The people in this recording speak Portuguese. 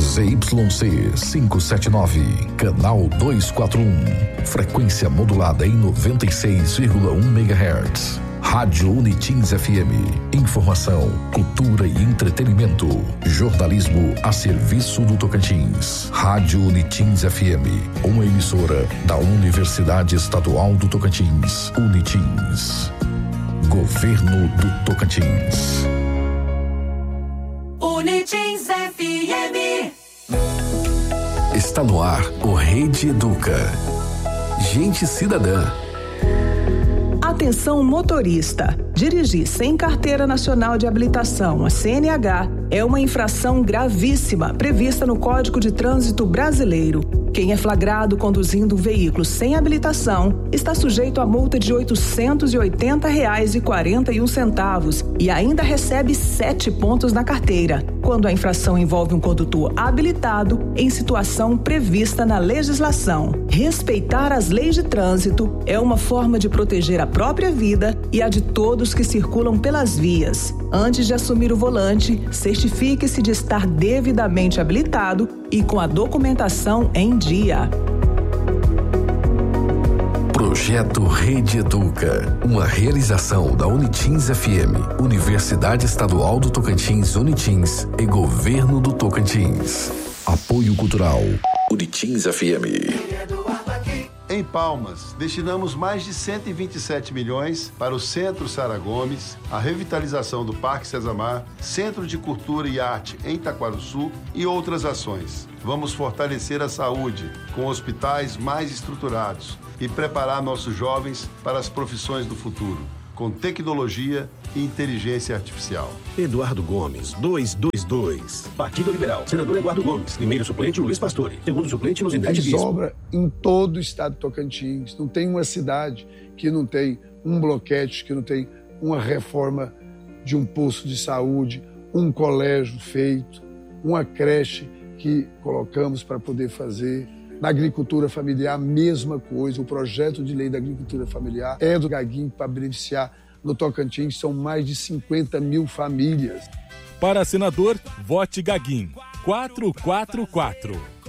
ZYC 579, canal 241, frequência modulada em 96,1 MHz. Rádio Unitins FM, informação, cultura e entretenimento, jornalismo a serviço do Tocantins. Rádio Unitins FM, uma emissora da Universidade Estadual do Tocantins, Unitins. Governo do Tocantins. Unitins FM. Está no ar o Rede Educa. Gente cidadã. Atenção motorista, dirigir sem carteira nacional de habilitação, a CNH, é uma infração gravíssima prevista no Código de Trânsito Brasileiro. Quem é flagrado conduzindo um veículo sem habilitação está sujeito a multa de R$ 880,41 e ainda recebe 7 pontos na carteira, quando a infração envolve um condutor habilitado em situação prevista na legislação. Respeitar as leis de trânsito é uma forma de proteger a própria vida e a de todos que circulam pelas vias. Antes de assumir o volante, certifique-se de estar devidamente habilitado e com a documentação em dia. Projeto Rede Educa, uma realização da Unitins FM, Universidade Estadual do Tocantins, Unitins e Governo do Tocantins. Apoio Cultural, Unitins FM. Em Palmas, destinamos mais de 127 milhões para o Centro Sara Gomes, a revitalização do Parque Cezamar, Centro de Cultura e Arte em Taquarussu e outras ações. Vamos fortalecer a saúde com hospitais mais estruturados e preparar nossos jovens para as profissões do futuro, com tecnologia e inteligência artificial. Eduardo Gomes, 222. Partido Liberal. Senador Eduardo Gomes. Primeiro suplente, Luiz Pastore. Segundo suplente, Luzinete Bispo. Obra em todo o estado do Tocantins. Não tem uma cidade que não tem um bloquete, que não tem uma reforma de um posto de saúde, um colégio feito, uma creche que colocamos para poder fazer. Na agricultura familiar, mesma coisa. O projeto de lei da agricultura familiar é do Gaguinho para beneficiar. No Tocantins são mais de 50 mil famílias. Para senador, vote Gaguinho 444.